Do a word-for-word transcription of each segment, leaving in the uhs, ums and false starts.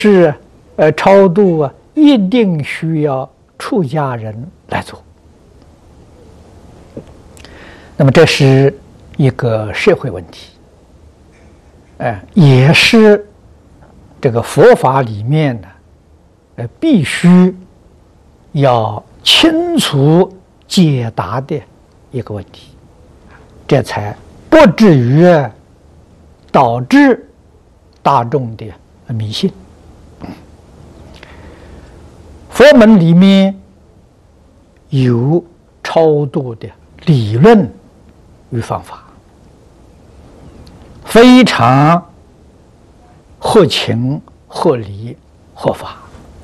是呃超度啊，一定需要出家人来做。那么这是一个社会问题，哎、呃，也是这个佛法里面呢，呃，必须要清楚解答的一个问题，这才不至于导致大众的迷信。佛门里面有超度的理论与方法，非常合情、合理、合法。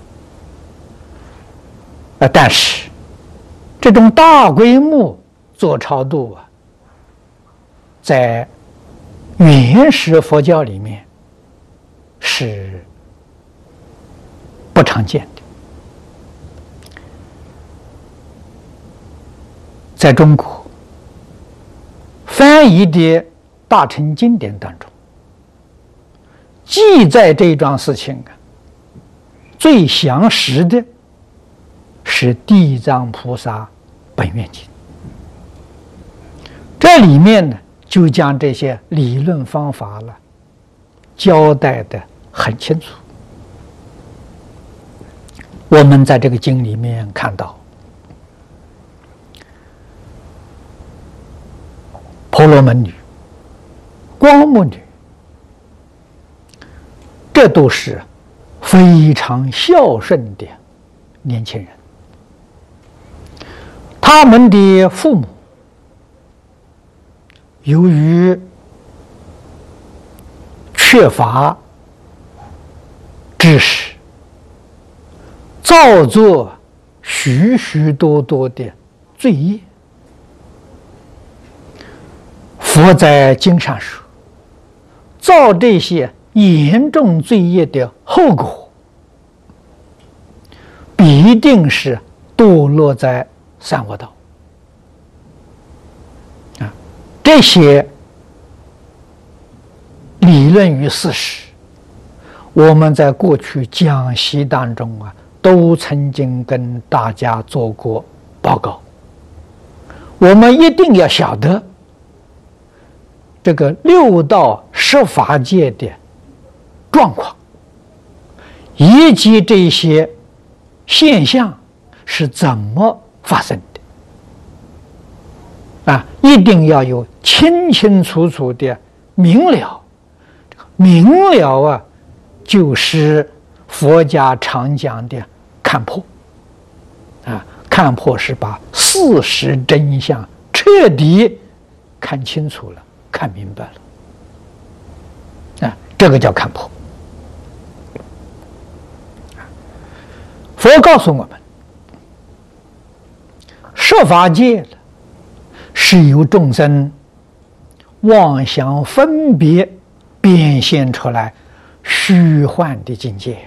啊，但是这种大规模做超度啊，在原始佛教里面是不常见的。在中国翻译的大乘经典当中，记载这桩事情啊，最详实的是《地藏菩萨本愿经》，这里面呢就将这些理论方法了交代的很清楚。我们在这个经里面看到，婆罗门女、光目女，这都是非常孝顺的年轻人。他们的父母由于缺乏知识，造作许许多多的罪业。佛在经上说，造这些严重罪业的后果，必定是堕落在三恶道。啊，这些理论与事实，我们在过去讲习当中啊，都曾经跟大家做过报告。我们一定要晓得，这个六道十法界的状况，以及这些现象是怎么发生的啊，一定要有清清楚楚的明了。明了啊，就是佛家常讲的看破啊，看破是把事实真相彻底看清楚了，看明白了，啊，这个叫看破。佛告诉我们，十法界是由众生妄想分别变现出来虚幻的境界，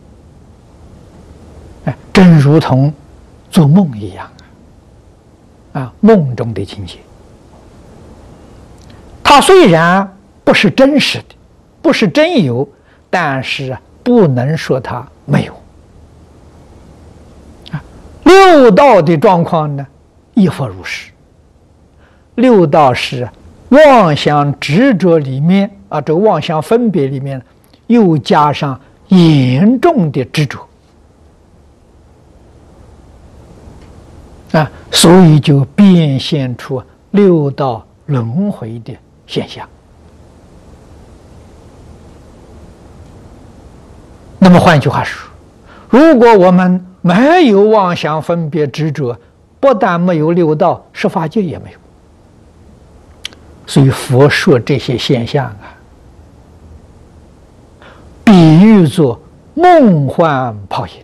哎，正如同做梦一样啊，梦中的境界。它虽然不是真实的，不是真有，但是不能说它没有。啊，六道的状况呢，亦复如是。六道是妄想执着里面啊，这妄想分别里面又加上严重的执着啊，所以就变现出六道轮回的现象。那么换句话说，如果我们没有妄想分别执着，不但没有六道，十法界也没有。所以佛说这些现象啊，比喻作梦幻泡影，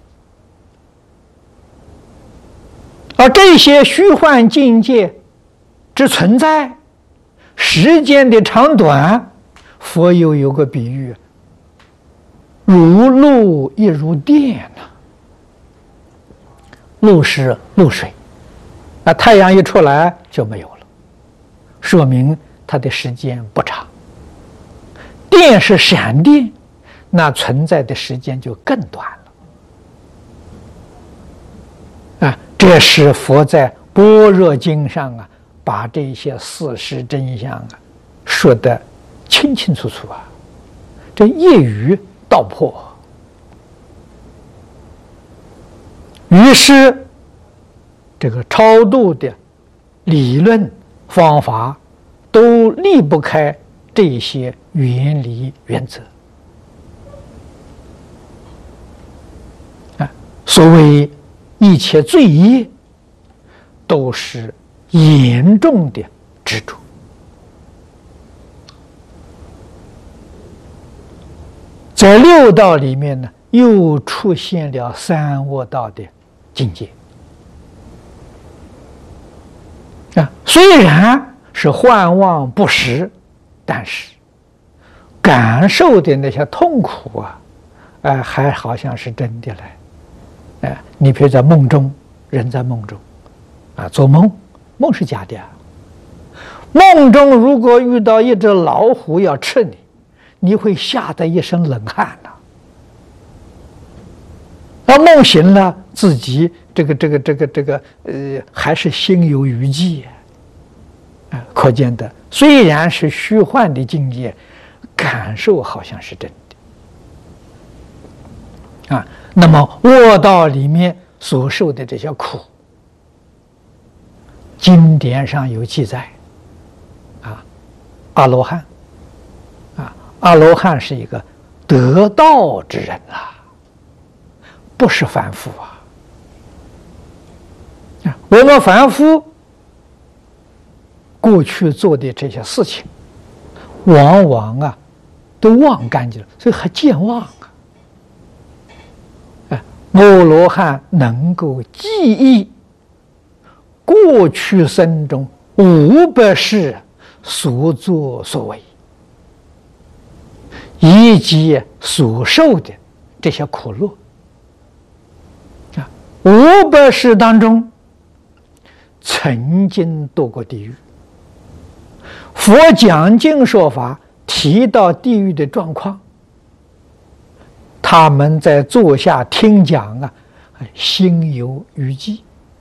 而这些虚幻境界之存在，时间的长短，佛又有个比喻，如露亦如电呐、啊。露是露水，那太阳一出来就没有了，说明它的时间不长。电是闪电， 那存在的时间就更短了。啊，这是佛在《般若经》上啊，把这些事实真相啊说得清清楚楚啊，这一语道破。于是，这个超度的理论方法都离不开这些原理原则。啊，所谓一切罪业，都是严重的执着。在六道里面呢，又出现了三恶道的境界。啊，虽然是幻妄不实，但是感受的那些痛苦啊，哎、呃，还好像是真的嘞。哎、呃，你比如在梦中，人在梦中，啊，做梦，梦是假的啊。梦中如果遇到一只老虎要吃你，你会吓得一身冷汗呐、啊。那梦醒了，自己这个这个这个这个呃，还是心有余悸啊。可见的，虽然是虚幻的境界，感受好像是真的啊。那么卧道里面所受的这些苦，经典上有记载啊。阿罗汉啊，阿罗汉是一个得道之人啊。不是凡夫啊！啊，我们凡夫过去做的这些事情，往往啊都忘干净了，所以还健忘啊！啊，阿罗汉能够记忆过去生中五百世所作所为，以及所受的这些苦乐。五百世当中，曾经堕过地狱。佛讲经说法提到地狱的状况，他们在坐下听讲啊，心有余悸。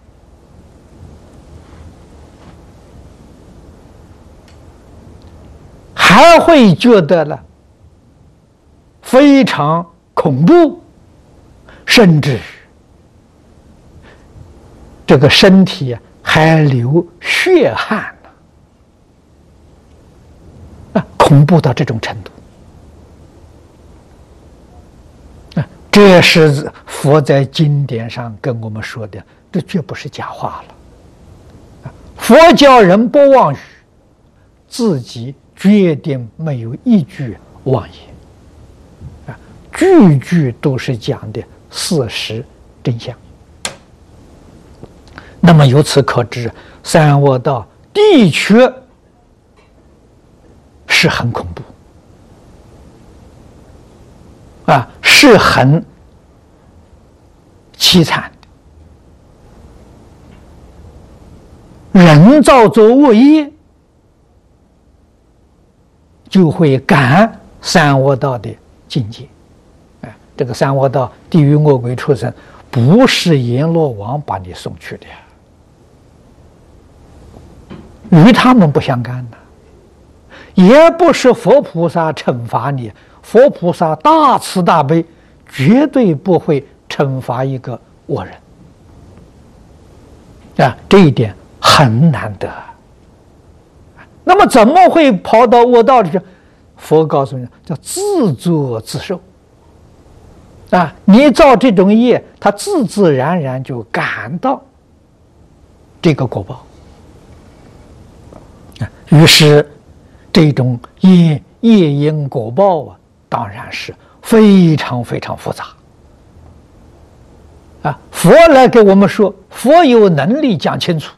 还会觉得了非常恐怖，甚至这个身体啊还流血汗呢，啊，恐怖到这种程度啊！这是佛在经典上跟我们说的，这绝不是假话了。佛教人不妄语，自己决定没有一句妄言啊，句句都是讲的事实真相。那么由此可知，三恶道的确是很恐怖啊，是很凄惨的。人造作恶业，就会感三恶道的境界。哎，这个三恶道，地狱、恶鬼、畜生，不是阎罗王把你送去的呀。与他们不相干的，也不是佛菩萨惩罚你。佛菩萨大慈大悲，绝对不会惩罚一个恶人啊，这一点很难得。那么怎么会跑到恶道里去？佛告诉你，叫自作自受啊！你造这种业，他自自然然就感到这个果报。于是，这种业业因果报啊，当然是非常非常复杂啊！佛来给我们说，佛有能力讲清楚，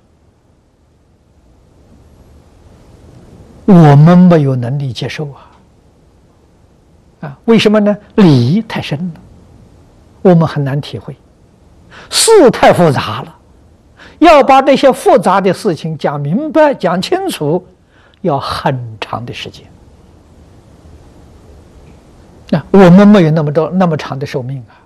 我们没有能力接受啊！啊，为什么呢？理太深了，我们很难体会；事太复杂了，要把这些复杂的事情讲明白、讲清楚。要很长的时间啊，我们没有那么多那么长的寿命啊。